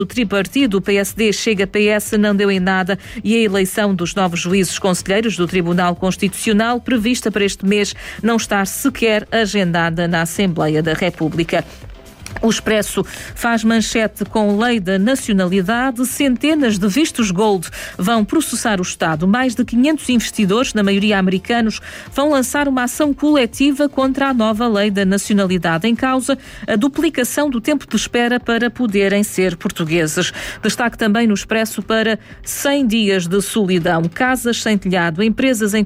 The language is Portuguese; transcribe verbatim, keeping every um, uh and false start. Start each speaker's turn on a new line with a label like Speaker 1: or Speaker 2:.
Speaker 1: O tripartido P S D Chega-P S não deu em nada e a eleição dos novos juízes conselheiros do Tribunal Constitucional, prevista para este mês, não está sequer agendada na Assembleia da República. O Expresso faz manchete com lei da nacionalidade. Centenas de vistos gold vão processar o Estado. Mais de quinhentos investidores, na maioria americanos, vão lançar uma ação coletiva contra a nova lei da nacionalidade. Em causa, a duplicação do tempo de espera para poderem ser portugueses. Destaque também no Expresso para cem dias de solidão. Casas sem telhado, empresas em